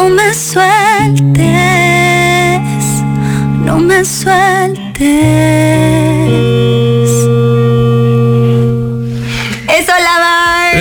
No me sueltes, no me sueltes. Eso, la Bar.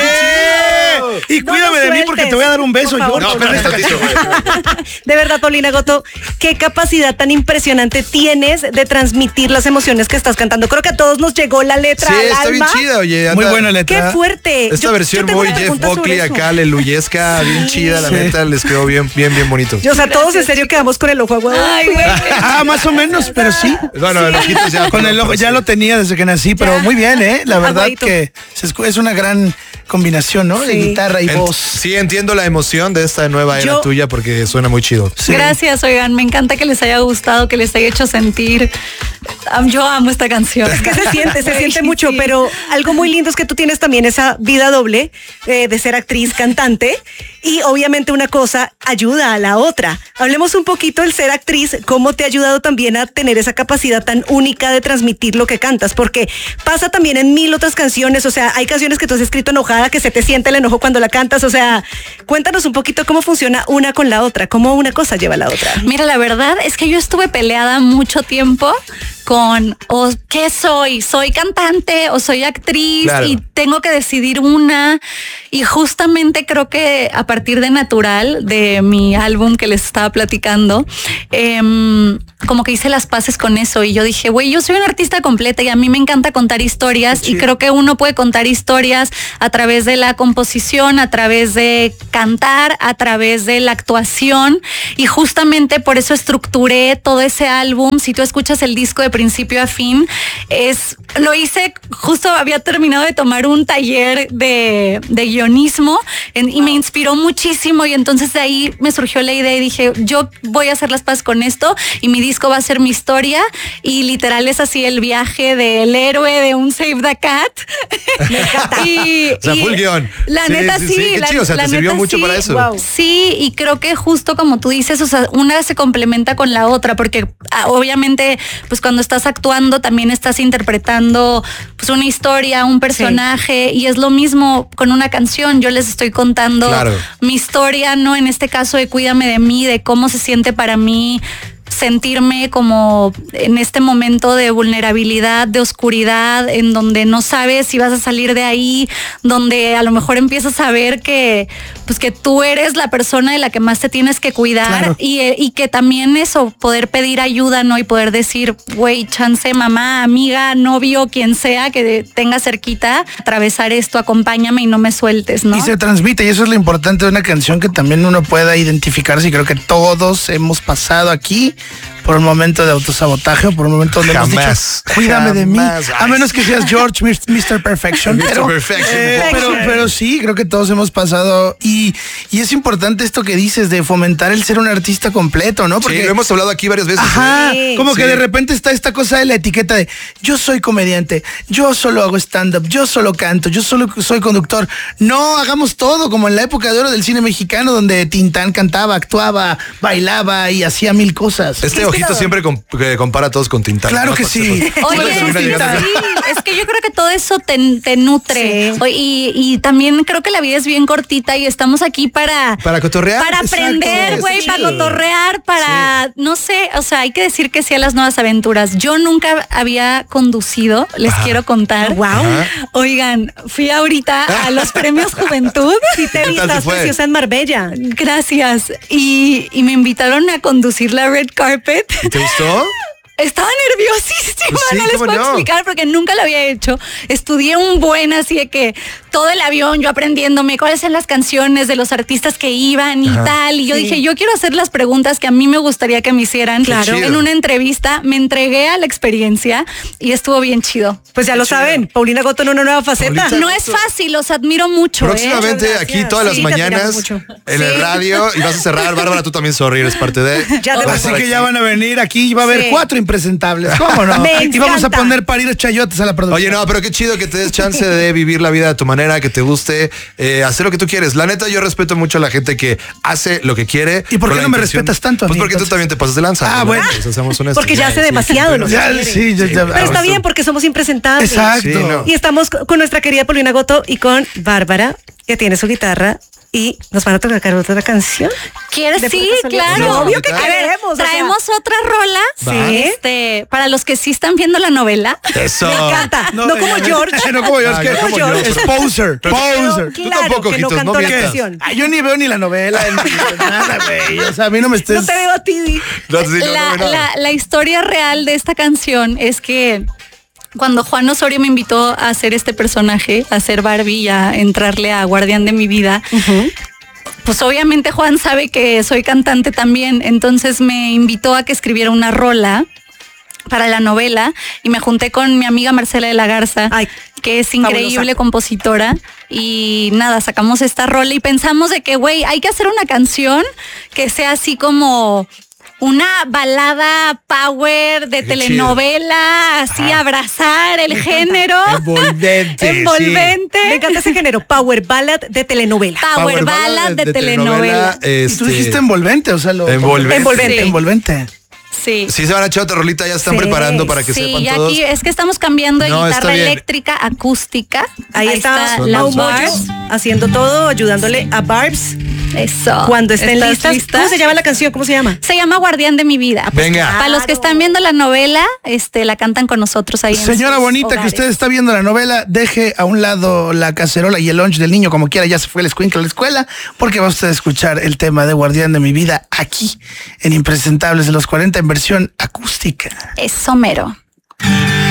Y cuídame de mí porque te voy a dar un beso, George. No, espérame tantito, güey. De verdad, Paulina Goto, qué capacidad tan impresionante tienes de transmitir las emociones que estás cantando. Creo que a todos nos llegó la letra Sí, al está bien alma. chida, oye. Muy buena letra. Qué fuerte. Esta versión tengo muy una Jeff pregunta sobre Buckley eso. acá, aleluyesca, bien chida, la Sí. neta, les quedó bien bonito. O sea, todos en serio quedamos con el ojo aguado. Ay, güey. Más o menos, pero sí. Bueno, el ojito ya. Con el ojo, ya lo tenía desde que nací, pero muy bien, ¿eh? La verdad Aguadito. que es una gran combinación, ¿no? De Sí. guitarra y voz. Sí, entiendo la emoción de esta nueva era Yo- tuya porque suena muy chido. Sí. Gracias, oigan, me encanta que les haya gustado, que les haya hecho sentir. Yo amo esta canción. Es que se siente Sí, mucho, sí. pero algo muy lindo es que tú tienes también esa vida doble de ser actriz, cantante, y obviamente una cosa ayuda a la otra. Hablemos un poquito del ser actriz, cómo te ha ayudado también a tener esa capacidad tan única de transmitir lo que cantas, porque pasa también en 1000 otras canciones, o sea, hay canciones que tú has escrito enojada, que se te siente el enojo cuando la cantas, o sea, cuéntanos un poquito cómo funciona una con la otra, cómo una cosa lleva a la otra. Mira, la verdad es que yo estuve peleada mucho tiempo con ¿qué soy? ¿Soy cantante o soy actriz? Claro. Y tengo que decidir una. Y justamente creo que a partir de Natural, de mi álbum que les estaba platicando, como que hice las paces con eso. Y yo dije, güey, yo soy una artista completa y a mí me encanta contar historias. Y creo que uno puede contar historias a través de la composición, a través de cantar, a través de la actuación. Y justamente por eso estructuré todo ese álbum. Si tú escuchas el disco de principio a fin, lo hice, justo había terminado de tomar un taller de guionismo y me inspiró muchísimo, y entonces de ahí me surgió la idea y dije, yo voy a hacer las paces con esto y mi disco va a ser mi historia, y literal es así el viaje del héroe de un Save the Cat. y, O sea, full guión. La Sí, neta sí, sí. sí, qué chido, o sea, la te sirvió neta mucho sí. para eso. Wow. Sí, y creo que justo como tú dices, o sea, una se complementa con la otra, porque obviamente, pues cuando estás actuando también estás interpretando pues una historia, un personaje, y es lo mismo con una canción. Yo les estoy contando Claro. mi historia, ¿no? En este caso de Cuídame de mí, de cómo se siente para mí sentirme como en este momento de vulnerabilidad, de oscuridad, en donde no sabes si vas a salir de ahí, donde a lo mejor empiezas a ver que pues que tú eres la persona de la que más te tienes que cuidar. Claro. Y que también eso, poder pedir ayuda, ¿no? Y poder decir, güey, chance, mamá, amiga, novio, quien sea que tenga cerquita, atravesar esto, acompáñame y no me sueltes, ¿no? Y se transmite, y eso es lo importante de una canción, que también uno pueda identificarse, y creo que todos hemos pasado aquí por un momento de autosabotaje o por un momento donde hemos Jamás, dicho, cuídame de mí, jamás. a menos que seas George, Mr. Perfection. Mr. Pero, Perfection. pero sí, creo que todos hemos pasado, y es importante esto que dices de fomentar el ser un artista completo, ¿no? Sí, lo hemos hablado aquí varias veces. Ajá, Sí. como que Sí. de repente está esta cosa de la etiqueta de yo soy comediante, yo solo hago stand-up, yo solo canto, yo solo soy conductor. No, hagamos todo, como en la época de oro del cine mexicano, donde Tintán cantaba, actuaba, bailaba y hacía 1000 cosas. Este ojito siempre que compara a todos con Tintán. Claro ¿no? que sí. Oye, Puede subir una sí, llegada. es que yo creo que todo eso te nutre. Sí. Y también creo que la vida es bien cortita y estamos aquí para cotorrear. para Exacto, aprender, está güey, para chido. cotorrear, para, no sé, o sea, hay que decir que sí a las nuevas aventuras. Yo nunca había conducido, les quiero contar. Wow. Ajá. Oigan, fui ahorita a los premios Juventud. Sí, te ¿Qué tal te vistas fue? preciosa en Marbella. Gracias. Y me invitaron a conducir la red carpet. ¿Te gustó? Estaba nerviosísima, Pues sí, no les ¿cómo puedo no? explicar porque nunca lo había hecho. Estudié un buen, así de que todo el avión yo aprendiéndome cuáles son las canciones de los artistas que iban y tal. Y yo Sí. dije, yo quiero hacer las preguntas que a mí me gustaría que me hicieran. Claro. En una entrevista me entregué a la experiencia y estuvo bien chido. Pues ya lo saben, Paulina Goto en una nueva faceta. Paulita. No es fácil, los admiro mucho. Próximamente Muchas aquí gracias. todas las Sí, te admiramos mañanas mucho. en el Sí. radio, y vas a cerrar. Bárbara, tú también, sorry, eres parte de. Ya te Vas a Así estar que aquí. ya van a venir aquí y va a haber Sí. 4 4 impresentables. ¿Cómo no? Me Y vamos a encanta. poner parir chayotes a la producción. Oye, no, pero qué chido que te des chance de vivir la vida de tu manera, que te guste, hacer lo que tú quieres. La neta, yo respeto mucho a la gente que hace lo que quiere. ¿Y por con qué la no me intención- respetas tanto a Pues mí, porque tú entonces? también te pasas de lanza. Ah, ¿no? bueno. Pues seamos honestos. Porque ya hace Sí, demasiado pero- lo Ya, quiere. sí, Pero está bien porque somos impresentables. Exacto. Sí, no. Y estamos con nuestra querida Paulina Goto y con Bárbara, que tiene su guitarra Y nos van a tocar otra canción. ¿Quieres? De Sí, pura casualidad. claro. Obvio que A ver, queremos, o sea. traemos otra rola. Sí. Para los que sí están viendo la novela. Eso. Me encanta. No como George. No como George, Ah, que no como George. Es poser. Poser. Tú Claro tampoco, que no Ojitos, cantó no la mientas. canción. Yo ni veo ni la novela, ni nada, güey. O sea, a mí no me estés... No te veo a ti, Di. No, sí, no, la, no, no. la historia real de esta canción es que cuando Juan Osorio me invitó a hacer este personaje, a ser Barbie y a entrarle a Guardián de mi vida, pues obviamente Juan sabe que soy cantante también, entonces me invitó a que escribiera una rola para la novela y me junté con mi amiga Marcela de la Garza, Ay, que es increíble fabulosa. compositora, y nada, sacamos esta rola y pensamos de que, güey, hay que hacer una canción que sea así como una balada power de Qué telenovela, así abrazar el género. Envolvente. Envolvente. Me encanta ese género, power ballad de telenovela. Power ballad de telenovela. Y tú dijiste envolvente, o sea, lo... Envolvente. Envolvente. Envolvente. Sí. Sí, se van a echar otra rolita, ya están Sí, preparando para que Sí, sepan y todos. aquí es que estamos cambiando de No, está guitarra bien. eléctrica a acústica. Ahí está las Mau bars. Moyo haciendo todo, ayudándole a Barbs. Eso. Cuando estén ¿Estás listas. lista? ¿Cómo se llama la canción? ¿Cómo se llama? Se llama Guardián de mi vida. Venga. Para los que están viendo la novela, la cantan con nosotros ahí. en Señora sus bonita, que hogares. usted está viendo la novela, deje a un lado la cacerola y el lunch del niño, como quiera, ya se fue el escuinclo a la escuela, porque va usted a escuchar el tema de Guardián de mi vida aquí, en Impresentables de los 40, en versión acústica. Es somero.